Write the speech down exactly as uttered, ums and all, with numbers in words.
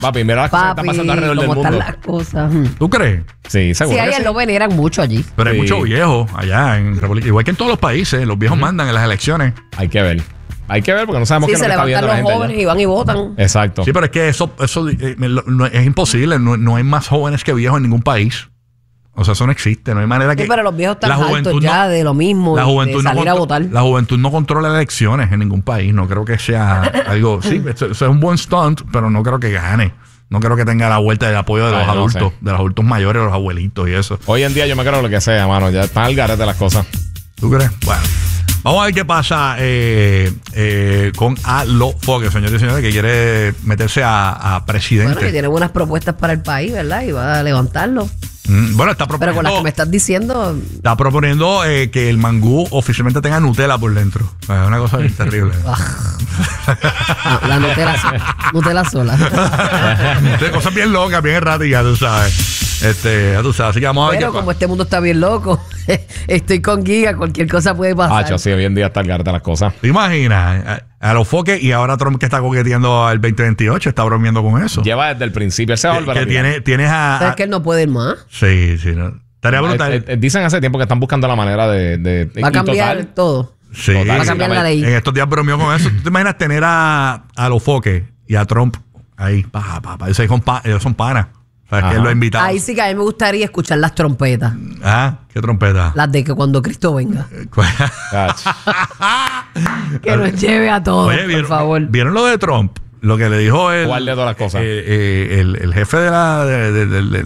Papi, mira las cosas que están pasando alrededor del ¿cómo mundo. están las cosas? ¿Tú crees? Sí, seguro. Sí, que ayer sí. lo venían mucho allí. Pero hay Sí. muchos viejos allá en República. Igual que en todos los países, los viejos mandan en las elecciones. Hay que ver. Hay que ver porque no sabemos Sí, qué es se lo que está levantan viendo la los gente jóvenes allá. y van y votan. Exacto. Sí, pero es que eso, eso eh, lo- no- es imposible. No, no hay más jóvenes que viejos en ningún país. O sea, eso no existe. No hay manera que. Sí, pero los viejos están la hartos juventud ya no- de lo mismo, la de juventud, no salir a contro- votar. la juventud no controla elecciones en ningún país. No creo que sea algo. Sí, eso, eso es un buen stunt, pero no creo que gane. No creo que tenga la vuelta del apoyo de Ay, los no adultos, sé. de los adultos mayores, de los abuelitos y eso. Hoy en día yo me creo lo que sea, mano. Ya están al garete las cosas. ¿Tú crees? Bueno. Vamos a ver qué pasa eh, eh, con Alofoque, señores y señores, que quiere meterse a, a presidente. Bueno, que tiene buenas propuestas para el país, ¿verdad? Y va a levantarlo. Mm, bueno, está Pero proponiendo, con las que me estás diciendo, está proponiendo eh, que el mangú oficialmente tenga Nutella por dentro. Es una cosa bien terrible. no, la Nutella, sola- Nutella sola. De cosas bien locas, bien erráticas, tú sabes. Este, ya tú sabes. Así que vamos a ver Pero qué como pasa. este mundo está bien loco, estoy con Giga, cualquier cosa puede pasar. Hacho, sí, hoy en día está al garete las cosas. ¿Te imaginas? A, a los foques y ahora Trump que está coqueteando al veinte veintiocho, está bromeando con eso. Lleva desde el principio. Él se va a Que, volver a que tirar. tiene, tienes a, Pero a- es que él no puede ir más. Sí, sí. No. Estaría brutal. Eh, eh, Dicen hace tiempo que están buscando la manera de... de Va a y cambiar total, todo. Sí. Total, Va a cambiar la ley. En estos días bromeó con eso. ¿Tú te imaginas tener a, a los foques y a Trump ahí? Pa, pa, pa. Ellos son, pa- ellos son panas. O sea, que Ajá. él lo ha invitado. Ahí sí que a mí me gustaría escuchar las trompetas. Ah, qué trompeta. Las de que cuando Cristo venga. Hacho. Que nos lleve a todos, Oye, por ¿vieron, favor. ¿vieron lo de Trump? Lo que le dijo el, ¿Cuál de todas las cosas? eh, eh, el, el jefe de la, de- de- de- de-